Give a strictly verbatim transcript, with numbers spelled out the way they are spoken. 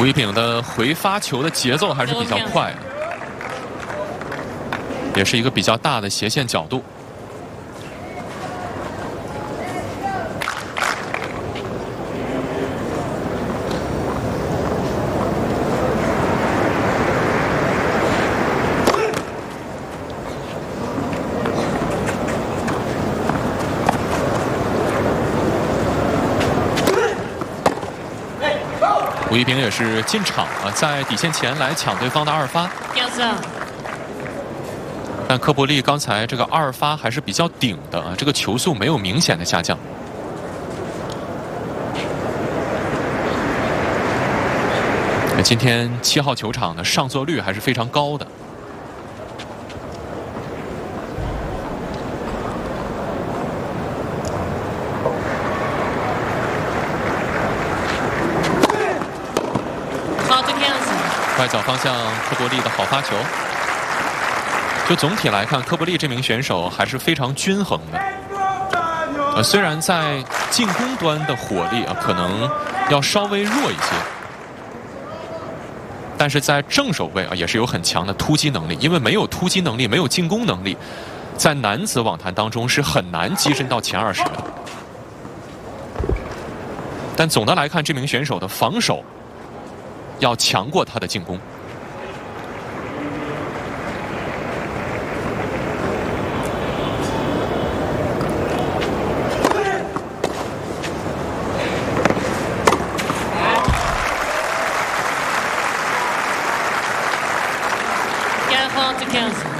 胡一丙的回发球的节奏还是比较快的，也是一个比较大的斜线角度。胡一丙也是进场啊，在底线前来抢对方的二发。但科伯利刚才这个二发还是比较顶的啊，这个球速没有明显的下降。今天七号球场的上座率还是非常高的。外角方向科伯利的好发球。就总体来看，科伯利这名选手还是非常均衡的。呃，虽然在进攻端的火力啊可能要稍微弱一些，但是在正手位啊也是有很强的突击能力。因为没有突击能力，没有进攻能力，在男子网坛当中是很难跻身到前二十的。但总的来看，这名选手的防守要强过他的进攻。 Get hard to cancel.